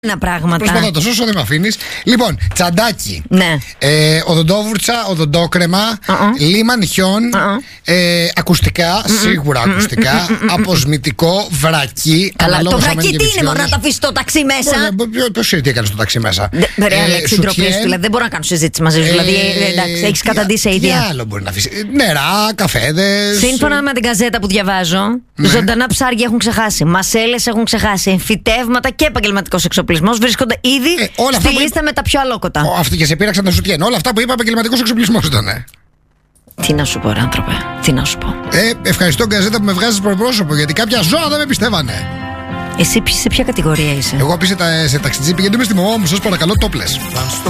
πράγματα. Προσπαθώ να το σώσω, δεν με αφήνεις. Λοιπόν, τσαντάκι. Ναι. Οδοντόβουρτσα, οδοντόκρεμα, λίμα νυχιών, ακουστικά, σίγουρα ακουστικά, αποσμητικό, βρακί. Καλά, το βρακί τι είναι, μόνο να τα αφήσει το ταξί μέσα. Ποιος ξέρει τι έκανε στο ταξί μέσα. Ρε Αλέξη, ντροπή σου, δηλαδή δεν μπορώ να κάνω συζήτηση μαζί σου. Δηλαδή, εντάξει, έχει καταντήσει ίδια. Τι άλλο μπορεί να αφήσει. Νερά, καφέδες. Σύμφωνα με την καζέτα που διαβάζω, ζωντανά ψάρια έχουν ξεχάσει, μασέλες έχουν ξεχάσει, εμφυτεύματα και επαγγελματικός εξοπλισμός βρίσκονται ήδη στη λίστα με τα πιο αλόκοτα. Αυτοί και σε πείραξαν τα σουτιέν. Όλα αυτά που είπα, επαγγελματικός εξοπλισμός ήταν. Τι να σου πω, ρε άνθρωπε, τι να σου πω. Ευχαριστώ, Γκαζέτα, που με βγάζεις προπρόσωπο, γιατί κάποια ζώα δεν με πιστεύανε. Εσύ σε ποια κατηγορία είσαι? Εγώ πήσε σε ταξιτζή, πηγαίνετε με στη μαμά μου, σας παρακαλώ, τόπλες.